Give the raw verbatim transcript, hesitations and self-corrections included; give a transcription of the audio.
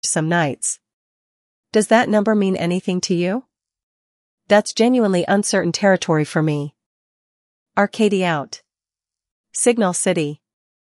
some nights. Does that number mean anything to you? That's genuinely uncertain territory for me. Arcady out. Signal City.